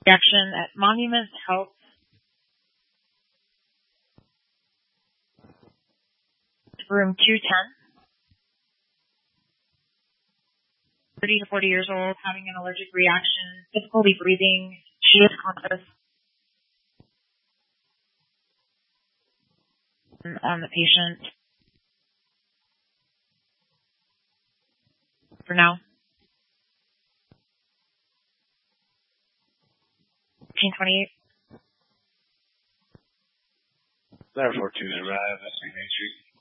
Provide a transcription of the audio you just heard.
reaction at Monument Health. Room 210. 30 to 40 years old, having an allergic reaction, difficulty breathing. She is conscious. On the patient for now. 1528. 942 arrive, that's Main Street.